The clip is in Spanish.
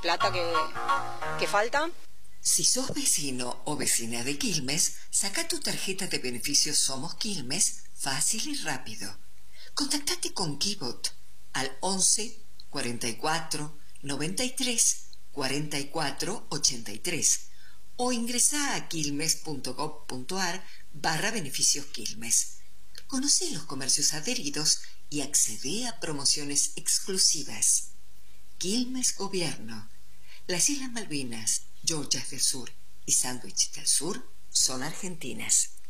plata que falta. Si sos vecino o vecina de Quilmes, saca tu tarjeta de beneficios Somos Quilmes fácil y rápido. Contactate con Kibot al 11 44 93 44 83 o ingresá a quilmes.gov.ar/beneficios Quilmes. Conoce los comercios adheridos y accede a promociones exclusivas. Quilmes Gobierno. Las Islas Malvinas, Georgias del Sur y Sándwich del Sur son argentinas.